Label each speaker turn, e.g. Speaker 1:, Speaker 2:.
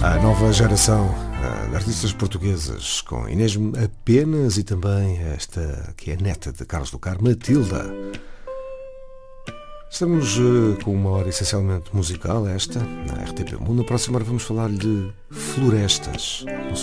Speaker 1: A nova geração de artistas portuguesas, com Inês Apenas e também esta que é neta de Carlos do Carmo, Matilda. Estamos com uma hora essencialmente musical, esta, na RTP Mundo. Na próxima hora vamos falar de florestas. Não